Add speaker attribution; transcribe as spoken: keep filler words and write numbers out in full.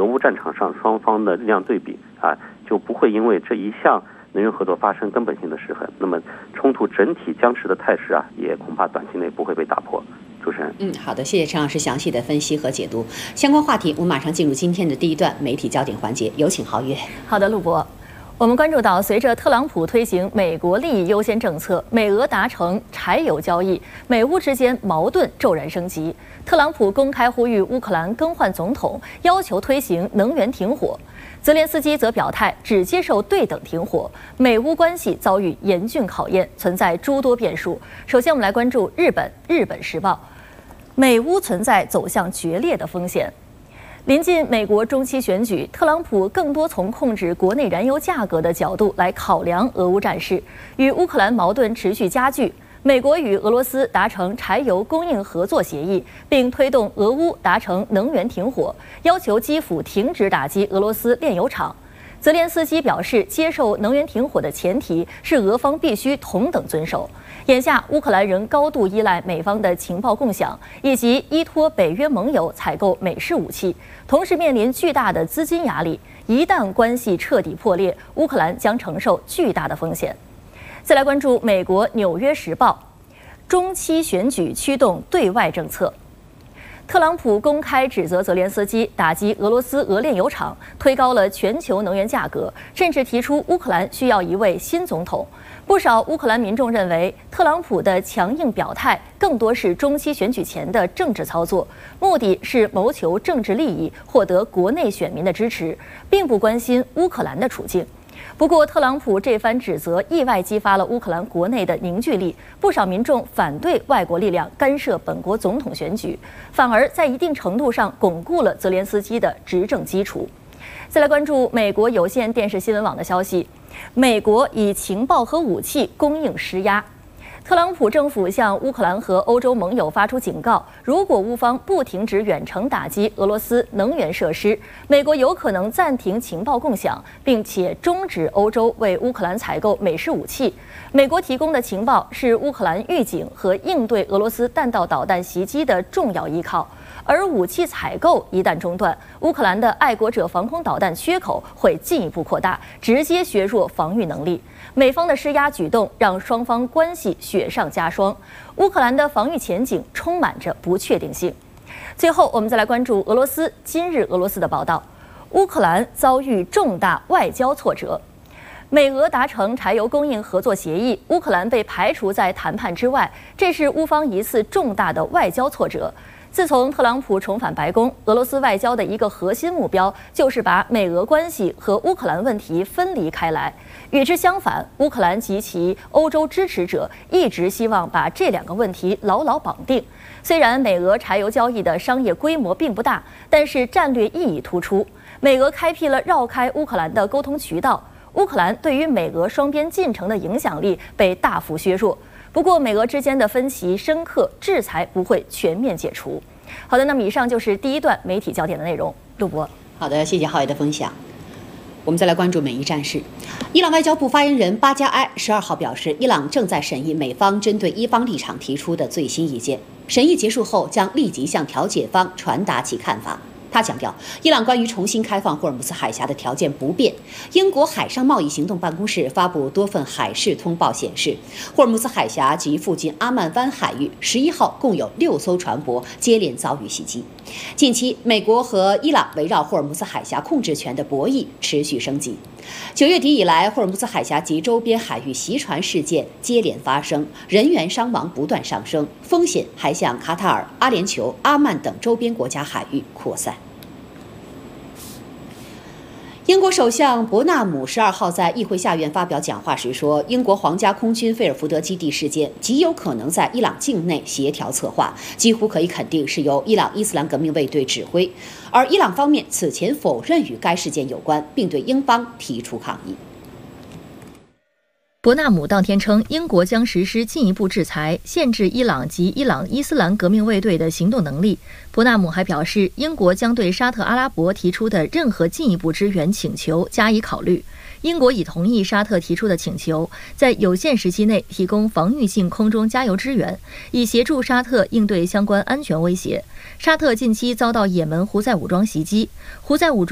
Speaker 1: 乌战场上双方的力量对比啊，就不会因为这一项能源合作发生根本性的失衡，那么冲突整体僵持的态势啊，也恐怕短期内不会被打破。主持人，
Speaker 2: 嗯，好的，谢谢陈老师详细的分析和解读。相关话题，我们马上进入今天的第一段媒体焦点环节，有请郝月。
Speaker 3: 好的，陆博。我们关注到，随着特朗普推行美国利益优先政策，美俄达成柴油交易，美乌之间矛盾骤然升级。特朗普公开呼吁乌克兰更换总统，要求推行能源停火。泽连斯基则表态只接受对等停火。美乌关系遭遇严峻考验，存在诸多变数。首先，我们来关注日本《日本时报》，美乌存在走向决裂的风险。临近美国中期选举，特朗普更多从控制国内燃油价格的角度来考量俄乌战事。与乌克兰矛盾持续加剧，美国与俄罗斯达成柴油供应合作协议，并推动俄乌达成能源停火，要求基辅停止打击俄罗斯炼油厂。泽连斯基表示，接受能源停火的前提是俄方必须同等遵守。眼下，乌克兰仍高度依赖美方的情报共享，以及依托北约盟友采购美式武器，同时面临巨大的资金压力。一旦关系彻底破裂，乌克兰将承受巨大的风险。再来关注美国《纽约时报》，中期选举驱动对外政策。特朗普公开指责泽连斯基打击俄罗斯俄炼油厂，推高了全球能源价格，甚至提出乌克兰需要一位新总统。不少乌克兰民众认为，特朗普的强硬表态更多是中期选举前的政治操作，目的是谋求政治利益，获得国内选民的支持，并不关心乌克兰的处境。不过，特朗普这番指责意外激发了乌克兰国内的凝聚力，不少民众反对外国力量干涉本国总统选举，反而在一定程度上巩固了泽连斯基的执政基础。再来关注美国有线电视新闻网的消息，美国以情报和武器供应施压。特朗普政府向乌克兰和欧洲盟友发出警告，如果乌方不停止远程打击俄罗斯能源设施，美国有可能暂停情报共享，并且终止欧洲为乌克兰采购美式武器。美国提供的情报是乌克兰预警和应对俄罗斯弹道导弹袭击的重要依靠。而武器采购一旦中断，乌克兰的爱国者防空导弹缺口会进一步扩大，直接削弱防御能力。美方的施压举动让双方关系雪上加霜，乌克兰的防御前景充满着不确定性。最后，我们再来关注俄罗斯。今日俄罗斯的报道，乌克兰遭遇重大外交挫折。美俄达成柴油供应合作协议，乌克兰被排除在谈判之外，这是乌方一次重大的外交挫折。自从特朗普重返白宫，俄罗斯外交的一个核心目标就是把美俄关系和乌克兰问题分离开来。与之相反，乌克兰及其欧洲支持者一直希望把这两个问题牢牢绑定。虽然美俄柴油交易的商业规模并不大，但是战略意义突出。美俄开辟了绕开乌克兰的沟通渠道，乌克兰对于美俄双边进程的影响力被大幅削弱。不过，美俄之间的分歧深刻，制裁不会全面解除。好的，那么以上就是第一段媒体焦点的内容。陆博，
Speaker 2: 好的，谢谢郝爷的分享。我们再来关注美伊战事。伊朗外交部发言人巴加埃十二号表示，伊朗正在审议美方针对伊方立场提出的最新意见，审议结束后将立即向调解方传达其看法。他强调，伊朗关于重新开放霍尔木兹海峡的条件不变。英国海上贸易行动办公室发布多份海事通报显示，霍尔木兹海峡及附近阿曼湾海域十一号共有六艘船舶接连遭遇袭击。近期，美国和伊朗围绕霍尔木兹海峡控制权的博弈持续升级。九月底以来，霍尔木兹海峡及周边海域袭船事件接连发生，人员伤亡不断上升，风险还向卡塔尔、阿联酋、阿曼等周边国家海域扩散。英国首相伯纳姆十二号在议会下院发表讲话时说，英国皇家空军费尔福德基地事件极有可能在伊朗境内协调策划，几乎可以肯定是由伊朗伊斯兰革命卫队指挥。而伊朗方面此前否认与该事件有关，并对英方提出抗议。
Speaker 3: 伯纳姆当天称，英国将实施进一步制裁，限制伊朗及伊朗伊斯兰革命卫队的行动能力。伯纳姆还表示，英国将对沙特阿拉伯提出的任何进一步支援请求加以考虑。英国已同意沙特提出的请求，在有限时期内提供防御性空中加油支援，以协助沙特应对相关安全威胁。沙特近期遭到也门胡塞武装袭击，胡塞武装